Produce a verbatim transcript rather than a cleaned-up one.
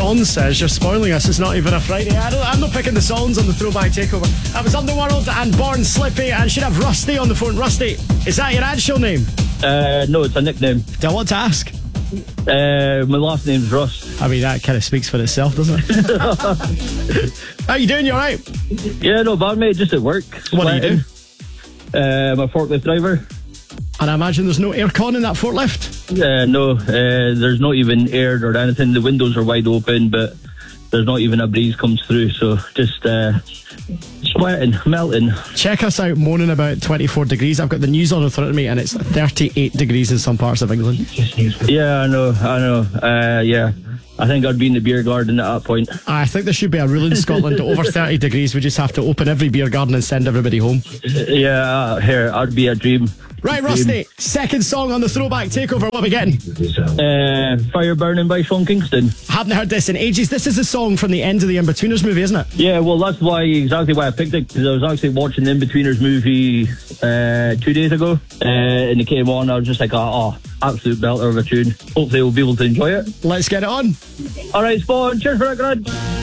Dawn says you're spoiling us. It's not even a Friday. I don't, I'm not picking the songs on the Throwback Takeover. That was Underworld and Born Slippy, and should have Rusty on the phone. Rusty, is that your actual name? Uh, no, it's a nickname. Do I want to ask? Uh, my last name's Russ. I mean, that kind of speaks for itself, doesn't it? How you doing? You alright? Yeah, no bad, mate. Just at work. What do you do? Uh, I'm a forklift driver. And I imagine there's no aircon in that forklift? Uh, no, uh, there's not even air or anything. The windows are wide open, but there's not even a breeze comes through. So just uh, sweating, melting. Check us out moaning about twenty-four degrees. I've got the news on in front of me, and it's thirty-eight degrees in some parts of England. Yeah, I know, I know. Uh, yeah, I think I'd be in the beer garden at that point. I think there should be a rule in Scotland. Over thirty degrees, we just have to open every beer garden and send everybody home. Yeah, uh, here, I'd be a dream. Right, Rusty, second song on the Throwback Takeover. What are we getting? Uh, Fire Burning by Sean Kingston. Haven't heard this in ages. This is a song from the end of the In-Betweeners movie, isn't it? Yeah, well, that's why exactly why I picked it, because I was actually watching the In-Betweeners movie uh, two days ago, uh, and it came on. I was just like, oh, oh, absolute belter of a tune. Hopefully we'll be able to enjoy it. Let's get it on. All right, spot on. Cheers for that, Grant.